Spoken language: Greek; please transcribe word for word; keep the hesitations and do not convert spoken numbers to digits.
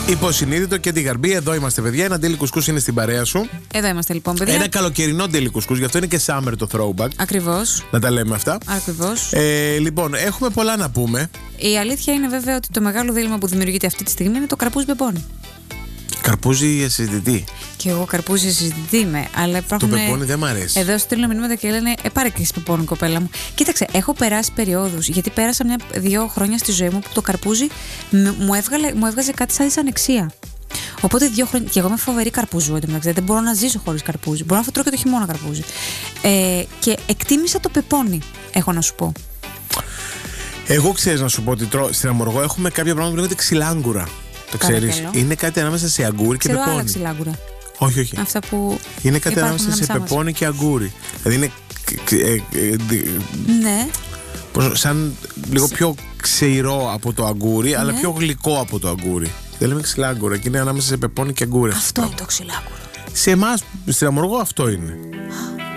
Υποσυνείδητο και τη Γαρμπή. Εδώ είμαστε, παιδιά. Ένα ντέλι κουσκούς είναι στην παρέα σου. Εδώ είμαστε, λοιπόν, παιδιά. Ένα καλοκαιρινό ντέλι κουσκούς, γι' αυτό είναι και summer το throwback. Ακριβώς. Να τα λέμε αυτά. Ακριβώς. Ε, λοιπόν, έχουμε πολλά να πούμε. Η αλήθεια είναι βέβαια ότι το μεγάλο δίλημμα που δημιουργείται αυτή τη στιγμή είναι το καρπούζι πεπόνι. Καρπούζι συζητητή. Και εγώ καρπούζι συζητητή είμαι, αλλά υπάρχουν. Το πεπόνι δεν μ' αρέσει. Εδώ στέλνω μηνύματα και λένε Ε, πάρε και εσύ πεπόνι, κοπέλα μου. Κοίταξε, έχω περάσει περιόδους. Γιατί πέρασα μια-δύο χρόνια στη ζωή μου που το καρπούζι μου, έβγαλε, μου έβγαζε κάτι σαν δυσανεξία. Οπότε δύο χρόνια. Και εγώ είμαι φοβερή καρπούζου, εντωμεταξύ. Δεν μπορώ να ζήσω χωρίς καρπούζι. Μπορώ να φωτρώ και το χειμώνα καρπούζι. Ε, και εκτίμησα το πεπόνι, έχω να σου πω. Εγώ ξέρεις να σου πω ότι τρώω, στην Αμοργό έχουμε κάποια πράγματα που λέγονται ξυλάγκουρα. Το ξέρεις? Είναι κάτι ανάμεσα σε αγκούρι και Ξέρω πεπόνι. άλλα ξυλάγκουρα. Όχι, όχι. Αυτά που. Είναι κάτι ανάμεσα σε ανάμεσά μας. πεπόνι και αγκούρι. Δηλαδή είναι. ε, ε, ε, Ναι. πώς- σαν λίγο πιο ξηρό από το αγκούρι, αλλά πιο γλυκό από το αγκούρι. Δεν λέμε ξυλάγκουρα και είναι ανάμεσα σε πεπόνι και αγκούρι. Αυτό είναι το ξυλάγκουρο. Σε εμάς, στην Αμοργό, αυτό είναι.